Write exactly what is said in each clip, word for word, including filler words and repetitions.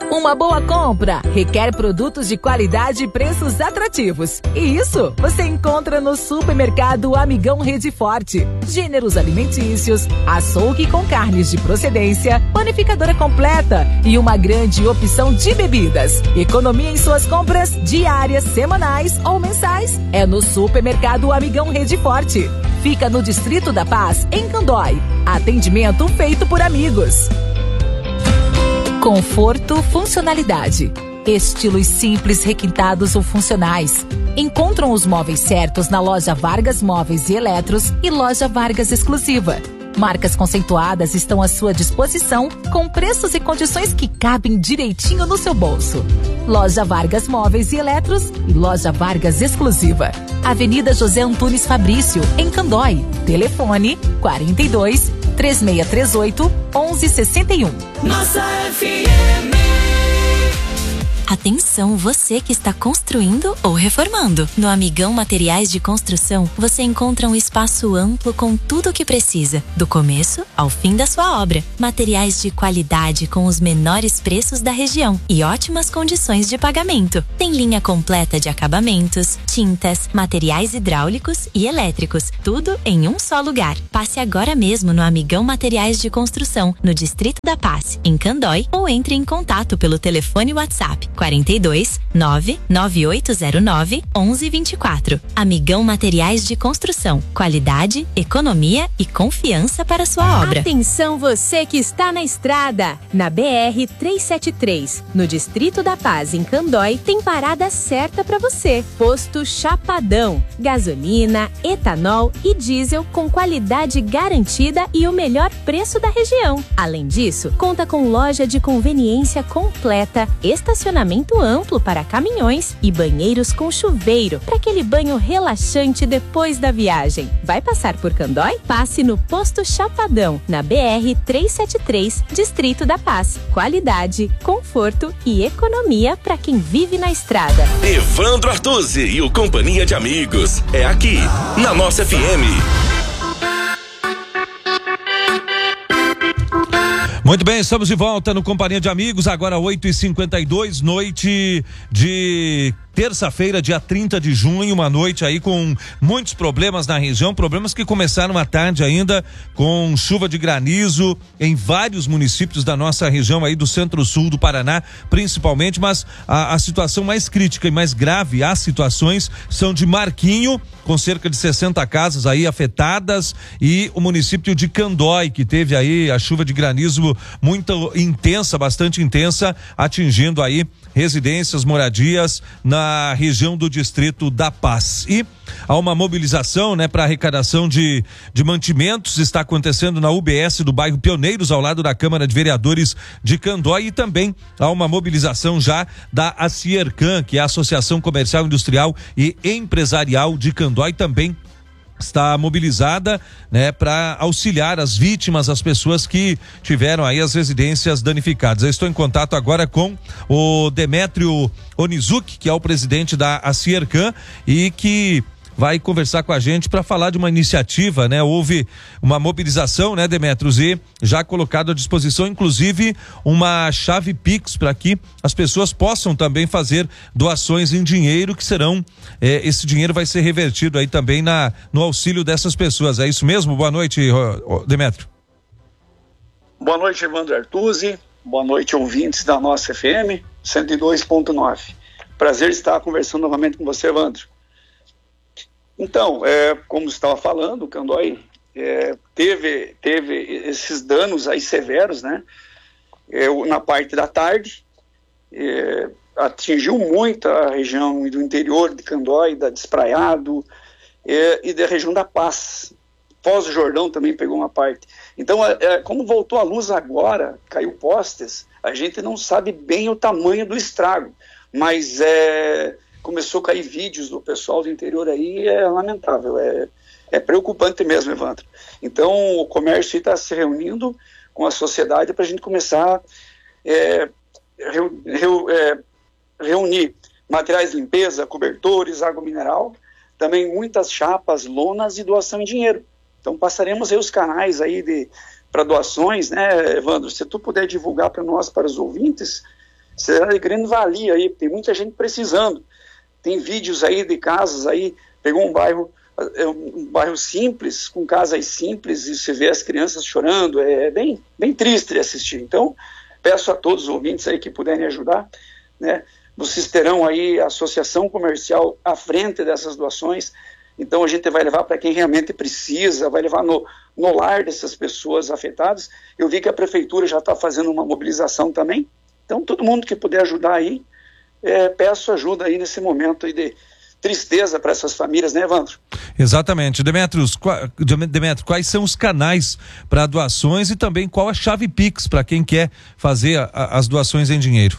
Uma boa compra requer produtos de qualidade e preços atrativos. E isso você encontra no Supermercado Amigão Rede Forte. Gêneros alimentícios, açougue com carnes de procedência, panificadora completa e uma grande opção de bebidas. Economia em suas compras diárias, semanais ou mensais. É no Supermercado Amigão Rede Forte. Fica no Distrito da Paz, em Candói. Atendimento feito por amigos. Conforto, funcionalidade. Estilos simples, requintados ou funcionais. Encontram os móveis certos na loja Vargas Móveis e Eletros e loja Vargas Exclusiva. Marcas conceituadas estão à sua disposição com preços e condições que cabem direitinho no seu bolso. Loja Vargas Móveis e Eletros e loja Vargas Exclusiva. Avenida José Antunes Fabrício, em Candói. Telefone quarenta e dois, três seis três oito, onze sessenta e um. Nossa F M. Atenção, você que está construindo ou reformando. No Amigão Materiais de Construção, você encontra um espaço amplo com tudo o que precisa, do começo ao fim da sua obra. Materiais de qualidade com os menores preços da região e ótimas condições de pagamento. Tem linha completa de acabamentos, tintas, materiais hidráulicos e elétricos, tudo em um só lugar. Passe agora mesmo no Amigão Materiais de Construção, no Distrito da Paz, em Candói, ou entre em contato pelo telefone WhatsApp quarenta e dois, nove nove oito zero nove, onze vinte e quatro. Amigão Materiais de Construção. Qualidade, economia e confiança para sua obra. Atenção você que está na estrada. Na B R trezentos e setenta e três, no Distrito da Paz, em Candói, tem parada certa para você. Posto Chapadão. Gasolina, etanol e diesel com qualidade garantida e o melhor preço da região. Além disso, conta com loja de conveniência completa, estacionamento amplo para caminhões e banheiros com chuveiro para aquele banho relaxante depois da viagem. Vai passar por Candói? Passe no Posto Chapadão, na B R trezentos e setenta e três, Distrito da Paz. Qualidade, conforto e economia para quem vive na estrada. Evandro Artuzzi e o Companhia de Amigos. É aqui, na nossa F M. Muito bem, estamos de volta no Companhia de Amigos, agora oito e cinquenta e dois, noite de terça-feira, dia trinta de junho, uma noite aí com muitos problemas na região, problemas que começaram à tarde ainda, com chuva de granizo em vários municípios da nossa região aí do centro-sul do Paraná, principalmente, mas a, a situação mais crítica e mais grave, as situações são de Marquinho, com cerca de sessenta casas aí afetadas, e o município de Candói, que teve aí a chuva de granizo muito intensa, bastante intensa, atingindo aí residências, moradias na região do Distrito da Paz. E há uma mobilização, né, para arrecadação de, de mantimentos, está acontecendo na U B S do bairro Pioneiros, ao lado da Câmara de Vereadores de Candói, e também há uma mobilização já da Aciercan, que é a Associação Comercial, Industrial e Empresarial de Candói, também está mobilizada, né, para auxiliar as vítimas, as pessoas que tiveram aí as residências danificadas. Eu estou em contato agora com o Demétrio Onizuki, que é o presidente da Aciercan e que vai conversar com a gente para falar de uma iniciativa, né? Houve uma mobilização, né, Demétrios, e já colocado à disposição, inclusive, uma chave Pix para que as pessoas possam também fazer doações em dinheiro, que serão, eh, esse dinheiro vai ser revertido aí também na, no auxílio dessas pessoas. É isso mesmo? Boa noite, Demétrio. Boa noite, Evandro Artuzzi. Boa noite, ouvintes da nossa F M cento e dois ponto nove. Prazer estar conversando novamente com você, Evandro. Então, é, como você estava falando, o Candói é, teve, teve esses danos aí severos, né? É, na parte da tarde, é, atingiu muito a região do interior de Candói, da Despraiado é, e da região da Paz. Foz do Jordão também pegou uma parte. Então, é, é, como voltou a luz agora, caiu postes, a gente não sabe bem o tamanho do estrago, mas é... começou a cair vídeos do pessoal do interior aí, é lamentável, é, é preocupante mesmo, Evandro. Então, o comércio está se reunindo com a sociedade para a gente começar é, reu, reu, é, reunir materiais de limpeza, cobertores, água mineral, também muitas chapas, lonas e doação em dinheiro. Então, passaremos aí os canais aí de, para doações, né, Evandro? Se tu puder divulgar para nós, para os ouvintes, será de grande valia aí, tem muita gente precisando. Tem vídeos aí de casas aí, pegou um bairro, um bairro simples, com casas simples, e você vê as crianças chorando, é bem, bem triste de assistir. Então, peço a todos os ouvintes aí que puderem ajudar, né? Vocês terão aí a associação comercial à frente dessas doações, então a gente vai levar para quem realmente precisa, vai levar no, no lar dessas pessoas afetadas. Eu vi que a prefeitura já está fazendo uma mobilização também, então todo mundo que puder ajudar aí, é, peço ajuda aí nesse momento aí de tristeza para essas famílias, né, Evandro? Exatamente. Demetrios, qua, Demetrio, quais são os canais para doações e também qual a chave Pix para quem quer fazer a, a, as doações em dinheiro?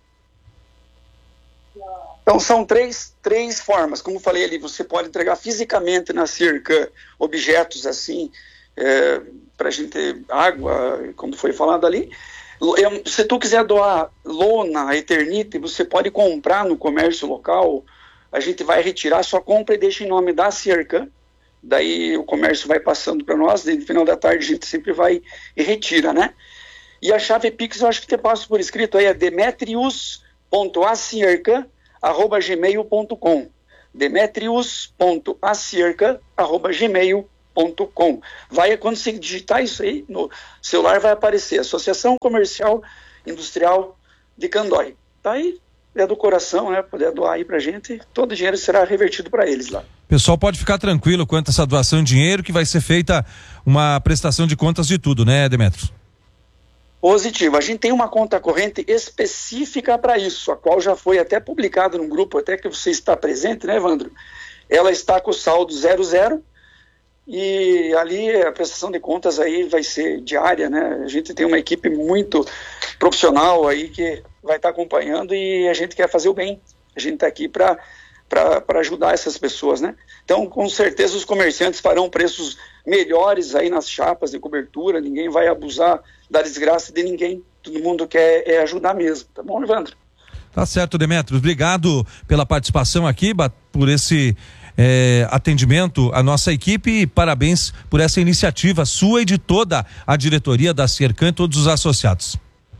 Então são três, três formas, como falei ali, você pode entregar fisicamente na Circan objetos assim, é, para a gente ter água, como foi falado ali. Se tu quiser doar lona, Eternite, você pode comprar no comércio local, a gente vai retirar, só compra e deixa em nome da Circan, daí o comércio vai passando para nós, e no final da tarde a gente sempre vai e retira, né? E a chave Pix eu acho que te passo por escrito aí, é demetrius ponto acircan arroba gmail ponto com, demetrius ponto acircan arroba gmail ponto com. Vai, quando você digitar isso aí no celular, vai aparecer Associação Comercial Industrial de Candói. Tá aí, é do coração, né? Puder doar aí pra gente, todo o dinheiro será revertido para eles lá. Pessoal, pode ficar tranquilo quanto a essa doação de dinheiro, que vai ser feita uma prestação de contas de tudo, né, Demetrio? Positivo. A gente tem uma conta corrente específica para isso, a qual já foi até publicada no grupo, até que você está presente, né, Evandro? Ela está com o saldo zero zero e ali a prestação de contas aí vai ser diária, né? A gente tem uma equipe muito profissional aí que vai estar acompanhando e a gente quer fazer o bem. A gente está aqui para para ajudar essas pessoas, né? Então, com certeza os comerciantes farão preços melhores aí nas chapas de cobertura, ninguém vai abusar da desgraça de ninguém, todo mundo quer é ajudar mesmo, tá bom, Evandro? Tá certo, Demetrio, obrigado pela participação aqui, por esse é, atendimento à nossa equipe e parabéns por essa iniciativa sua e de toda a diretoria da Circan e todos os associados.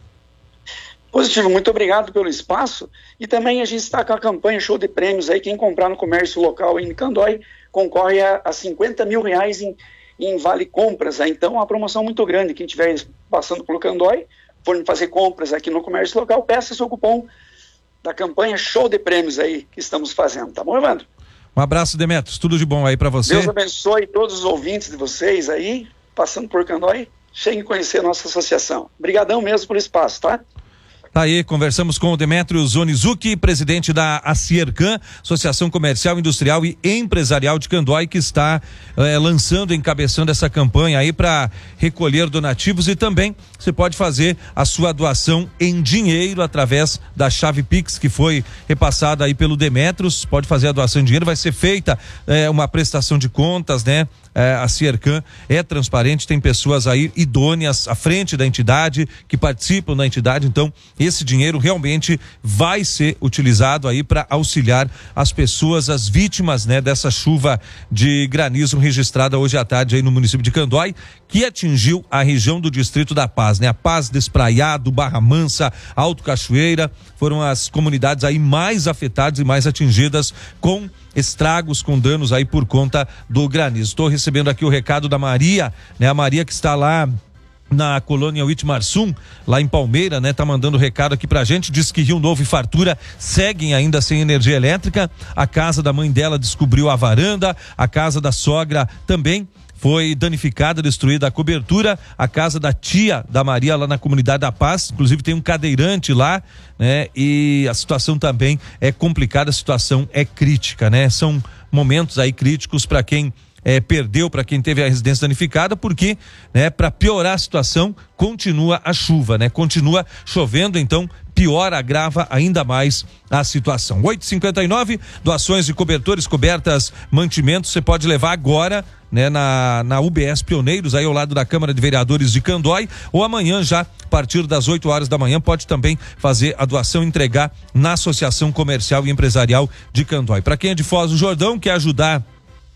Positivo, muito obrigado pelo espaço e também a gente está com a campanha Show de Prêmios aí, quem comprar no comércio local em Candói concorre a, a cinquenta mil reais em, em vale compras, aí. Então uma promoção muito grande, quem estiver passando pelo Candói, for fazer compras aqui no comércio local, peça seu cupom da campanha Show de Prêmios aí que estamos fazendo, tá bom, Evandro? Um abraço, Demetrio, tudo de bom aí para você. Deus abençoe todos os ouvintes de vocês aí, passando por Candói, cheguem a conhecer a nossa associação. Obrigadão mesmo pelo espaço, tá? Tá aí, conversamos com o Demetrio Zonizuki, presidente da Acircan, Associação Comercial, Industrial e Empresarial de Candói, que está eh, lançando, encabeçando essa campanha aí para recolher donativos e também você pode fazer a sua doação em dinheiro através da chave Pix que foi repassada aí pelo Demetrio. Pode fazer a doação em dinheiro, vai ser feita eh, uma prestação de contas, né? É, a Circan é transparente, tem pessoas aí idôneas à frente da entidade, que participam da entidade, então esse dinheiro realmente vai ser utilizado aí para auxiliar as pessoas, as vítimas, né, dessa chuva de granizo registrada hoje à tarde aí no município de Candói, que atingiu a região do Distrito da Paz, né? A Paz, Despraiado, Barra Mansa, Alto Cachoeira, foram as comunidades aí mais afetadas e mais atingidas com estragos, com danos aí por conta do granizo. Estou recebendo aqui o recado da Maria, né? A Maria que está lá na colônia Uitmarsum, lá em Palmeira, né? Tá mandando recado aqui pra gente, diz que Rio Novo e Fartura seguem ainda sem energia elétrica, a casa da mãe dela descobriu a varanda, a casa da sogra também foi danificada, destruída a cobertura, a casa da tia da Maria lá na comunidade da Paz, inclusive tem um cadeirante lá, né? E a situação também é complicada, a situação é crítica, né? São momentos aí críticos para quem É, perdeu, para quem teve a residência danificada, porque, né, para piorar a situação, continua a chuva, né? Continua chovendo, então piora, agrava ainda mais a situação. oito e cinquenta e nove, doações de cobertores, cobertas, mantimentos, você pode levar agora, né, na, na U B S Pioneiros, aí ao lado da Câmara de Vereadores de Candói, ou amanhã já, a partir das oito horas da manhã, pode também fazer a doação e entregar na Associação Comercial e Empresarial de Candói. Para quem é de Foz do Jordão, quer ajudar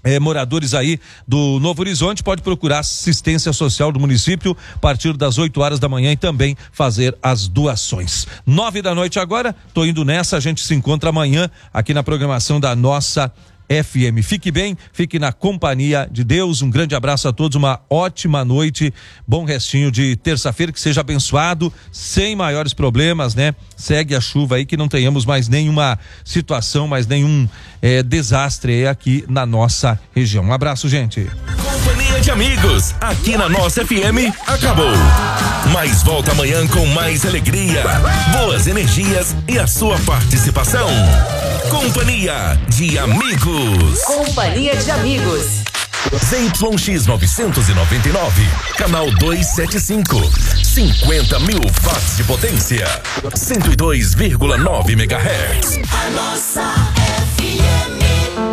É, moradores aí do Novo Horizonte, pode procurar assistência social do município a partir das oito horas da manhã e também fazer as doações. Nove da noite agora, tô indo nessa, a gente se encontra amanhã aqui na programação da nossa F M. Fique bem, fique na companhia de Deus. Um grande abraço a todos, uma ótima noite, bom restinho de terça-feira, que seja abençoado, sem maiores problemas, né? Segue a chuva aí, que não tenhamos mais nenhuma situação, mais nenhum é, desastre aqui na nossa região. Um abraço, gente. Companhia de amigos, aqui na nossa F M, acabou. Mas volta amanhã com mais alegria, boas energias e a sua participação. Companhia de amigos. Companhia de amigos. Z Y X novecentos e noventa e nove, canal duzentos e setenta e cinco, cinquenta mil watts de potência, cento e dois vírgula nove megahertz. A nossa F M.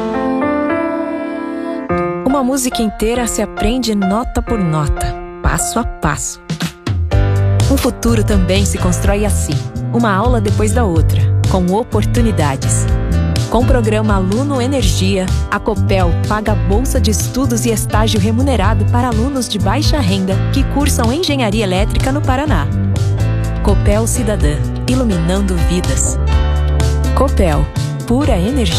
Uma música inteira se aprende nota por nota, passo a passo. Um futuro também se constrói assim, uma aula depois da outra, com oportunidades. Com o programa Aluno Energia, a Copel paga bolsa de estudos e estágio remunerado para alunos de baixa renda que cursam engenharia elétrica no Paraná. Copel Cidadã, iluminando vidas. Copel, pura energia.